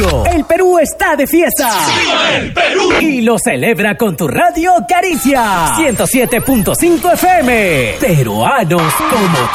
Radio. El Perú está de fiesta. ¡Viva el Perú! Y lo celebra con tu radio Caricia. 107.5 FM. Peruanos como